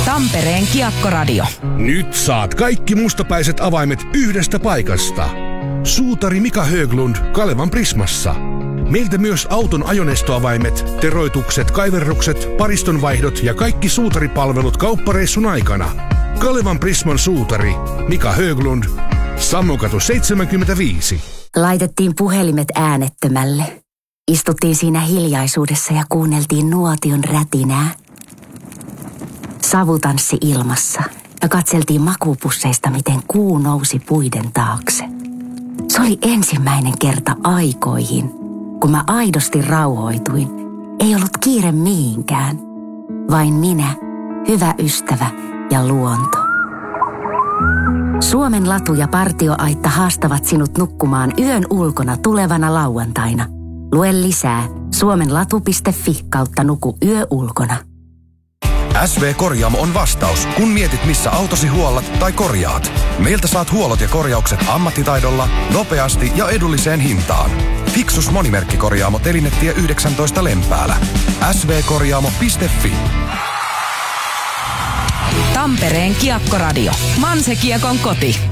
Tampereen Kiekkoradio. Nyt saat kaikki mustapäiset avaimet yhdestä paikasta. Suutari Mika Höglund Kalevan Prismassa. Meiltä myös auton ajoneustoavaimet, teroitukset, kaiverrukset, paristonvaihdot ja kaikki suutaripalvelut kauppareissun aikana. Kalevan Prisman suutari Mika Höglund, Sammokatu 75. Laitettiin puhelimet äänettömälle. Istuttiin siinä hiljaisuudessa ja kuunneltiin nuotion rätinää. Savutanssi ilmassa ja katseltiin makuupusseista, miten kuu nousi puiden taakse. Se oli ensimmäinen kerta aikoihin, kun mä aidosti rauhoituin. Ei ollut kiire mihinkään. Vain minä, hyvä ystävä ja luonto. Suomen latu ja partioaitta haastavat sinut nukkumaan yön ulkona tulevana lauantaina. Lue lisää suomenlatu.fi/nuku yö ulkona. SV Korjaamo on vastaus, kun mietit missä autosi huollat tai korjaat. Meiltä saat huollot ja korjaukset ammattitaidolla, nopeasti ja edulliseen hintaan. Fixus monimerkkikorjaamo Telinetie 19 Lempäälä. svkorjaamo.fi. Tampereen Kiekkoradio. Manse Kiekon koti.